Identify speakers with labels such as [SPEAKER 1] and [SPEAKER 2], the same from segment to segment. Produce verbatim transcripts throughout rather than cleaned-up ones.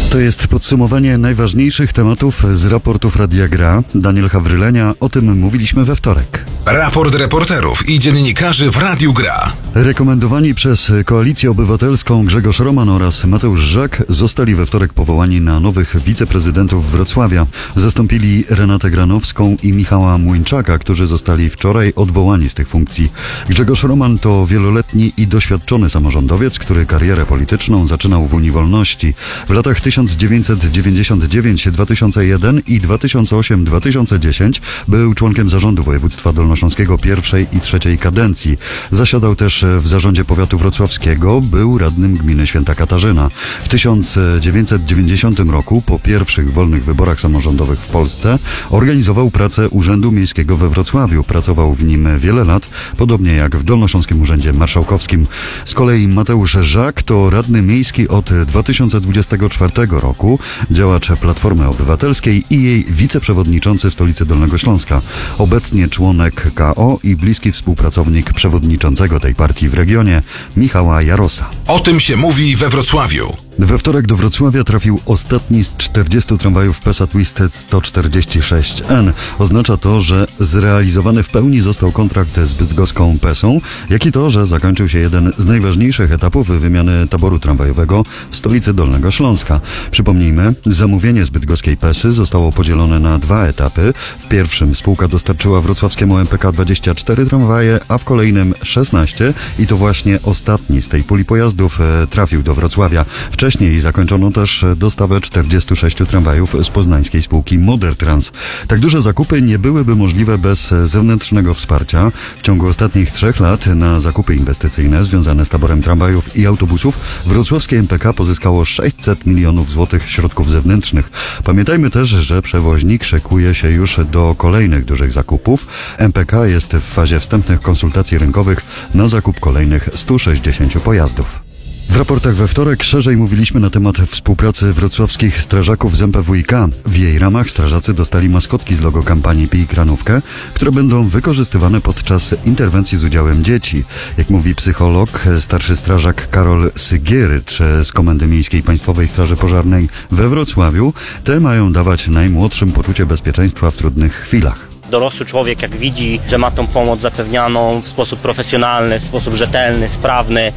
[SPEAKER 1] To jest podsumowanie najważniejszych tematów z raportów Radia Gra. Daniel Hawrylenia, o tym mówiliśmy we wtorek.
[SPEAKER 2] Raport reporterów i dziennikarzy w Radiu Gra.
[SPEAKER 1] Rekomendowani przez Koalicję Obywatelską Grzegorz Roman oraz Mateusz Żak zostali we wtorek powołani na nowych wiceprezydentów Wrocławia. Zastąpili Renatę Granowską i Michała Młyńczaka, którzy zostali wczoraj odwołani z tych funkcji. Grzegorz Roman to wieloletni i doświadczony samorządowiec, który karierę polityczną zaczynał w Unii Wolności. W latach tysiąc dziewięćset dziewięćdziesiąt dziewięć do dwa tysiące jeden i dwa tysiące osiem do dwa tysiące dziesięć był członkiem zarządu województwa dolnośląskiego pierwszej i trzeciej kadencji. Zasiadał też w zarządzie powiatu wrocławskiego, był radnym gminy Święta Katarzyna. W tysiąc dziewięćset dziewięćdziesiątym roku, po pierwszych wolnych wyborach samorządowych w Polsce, organizował pracę Urzędu Miejskiego we Wrocławiu. Pracował w nim wiele lat, podobnie jak w Dolnośląskim Urzędzie Marszałkowskim. Z kolei Mateusz Żak to radny miejski od dwa tysiące dwudziestego czwartego roku, działacz Platformy Obywatelskiej i jej wiceprzewodniczący w stolicy Dolnego Śląska. Obecnie członek K O i bliski współpracownik przewodniczącego tej partii w regionie, Michała Jarosa.
[SPEAKER 2] O tym się mówi we Wrocławiu.
[SPEAKER 1] We wtorek do Wrocławia trafił ostatni z czterdziestu tramwajów P E S A Twisted sto czterdzieści sześć N. Oznacza to, że zrealizowany w pełni został kontrakt z bydgoską P E S ą, jak i to, że zakończył się jeden z najważniejszych etapów wymiany taboru tramwajowego w stolicy Dolnego Śląska. Przypomnijmy, zamówienie z bydgoskiej P E S y zostało podzielone na dwa etapy. W pierwszym spółka dostarczyła wrocławskiemu M P K dwadzieścia cztery tramwaje, a w kolejnym szesnaście i to właśnie ostatni z tej puli pojazdów trafił do Wrocławia. Wcześniej Wcześniej zakończono też dostawę czterdziestu sześciu tramwajów z poznańskiej spółki Modertrans. Tak duże zakupy nie byłyby możliwe bez zewnętrznego wsparcia. W ciągu ostatnich trzech lat na zakupy inwestycyjne związane z taborem tramwajów i autobusów wrocławskie M P K pozyskało sześćset milionów złotych środków zewnętrznych. Pamiętajmy też, że przewoźnik szykuje się już do kolejnych dużych zakupów. M P K jest w fazie wstępnych konsultacji rynkowych na zakup kolejnych stu sześćdziesięciu pojazdów. W raportach we wtorek szerzej mówiliśmy na temat współpracy wrocławskich strażaków z M P W i K. W jej ramach strażacy dostali maskotki z logo kampanii Pij Kranówkę, które będą wykorzystywane podczas interwencji z udziałem dzieci. Jak mówi psycholog, starszy strażak Karol Sygierycz z Komendy Miejskiej Państwowej Straży Pożarnej we Wrocławiu, te mają dawać najmłodszym poczucie bezpieczeństwa w trudnych chwilach.
[SPEAKER 3] Dorosły człowiek, jak widzi, że ma tą pomoc zapewnianą w sposób profesjonalny, w sposób rzetelny, sprawny,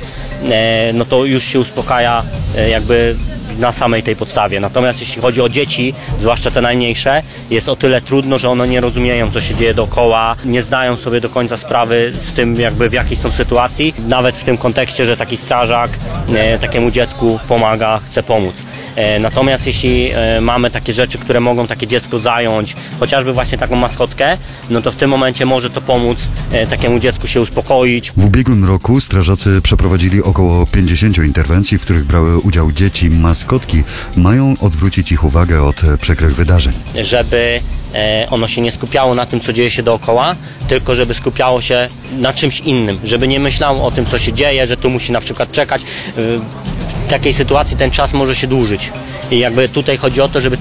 [SPEAKER 3] no to już się uspokaja jakby na samej tej podstawie. Natomiast jeśli chodzi o dzieci, zwłaszcza te najmniejsze, jest o tyle trudno, że one nie rozumieją, co się dzieje dookoła, nie zdają sobie do końca sprawy z tym, jakby w jakiej są sytuacji, nawet w tym kontekście, że taki strażak takiemu dziecku pomaga, chce pomóc. Natomiast jeśli mamy takie rzeczy, które mogą takie dziecko zająć, chociażby właśnie taką maskotkę, no to w tym momencie może to pomóc takiemu dziecku się uspokoić.
[SPEAKER 1] W ubiegłym roku strażacy przeprowadzili około pięćdziesięciu interwencji, w których brały udział dzieci. Maskotki mają odwrócić ich uwagę od przykrych wydarzeń.
[SPEAKER 3] Żeby ono się nie skupiało na tym, co dzieje się dookoła, tylko żeby skupiało się na czymś innym, żeby nie myślało o tym, co się dzieje, że tu musi na przykład czekać. W takiej sytuacji ten czas może się dłużyć i jakby tutaj chodzi o to, żeby